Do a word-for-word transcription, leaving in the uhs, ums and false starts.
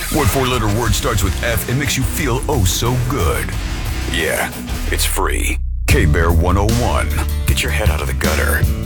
What four-letter word starts with F and makes you feel oh so good? Yeah, it's free. K-Bear one oh one. Get your head out of the gutter